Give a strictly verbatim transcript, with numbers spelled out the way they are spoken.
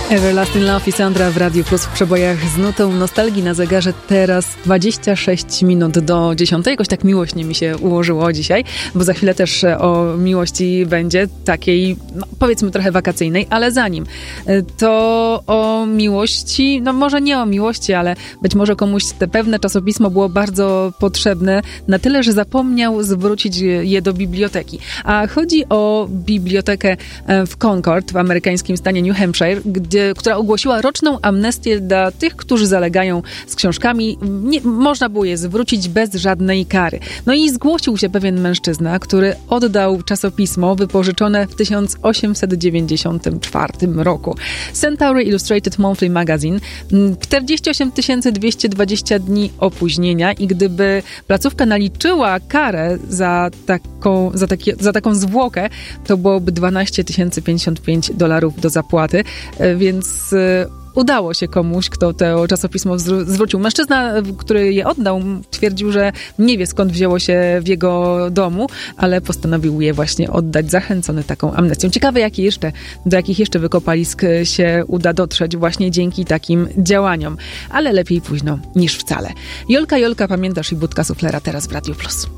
Everlasting Love i Sandra w Radiu Plus w przebojach z nutą nostalgii na zegarze. Teraz dwadzieścia sześć minut do dziesiątej. Jakoś tak miłośnie mi się ułożyło dzisiaj, bo za chwilę też o miłości będzie, takiej no, powiedzmy trochę wakacyjnej, ale zanim to o miłości, no może nie o miłości, ale być może komuś te pewne czasopismo było bardzo potrzebne na tyle, że zapomniał zwrócić je do biblioteki. A chodzi o bibliotekę w Concord w amerykańskim stanie New Hampshire, gdzie która ogłosiła roczną amnestię dla tych, którzy zalegają z książkami. Nie, można było je zwrócić bez żadnej kary. No i zgłosił się pewien mężczyzna, który oddał czasopismo wypożyczone w tysiąc osiemset dziewięćdziesiątym czwartym roku. Centauri Illustrated Monthly Magazine. czterdzieści osiem tysięcy dwieście dwadzieścia dni opóźnienia i gdyby placówka naliczyła karę za taką, za takie, za taką zwłokę, to byłoby dwanaście tysięcy pięćdziesiąt pięć dolarów do zapłaty. Więc udało się komuś, kto to czasopismo zwrócił. Mężczyzna, który je oddał, twierdził, że nie wie, skąd wzięło się w jego domu, ale postanowił je właśnie oddać, zachęcony taką amnestią. Ciekawe, jakie jeszcze, do jakich jeszcze wykopalisk się uda dotrzeć właśnie dzięki takim działaniom. Ale lepiej późno niż wcale. Jolka, Jolka, pamiętasz i budka suflera teraz w Radiu Plus.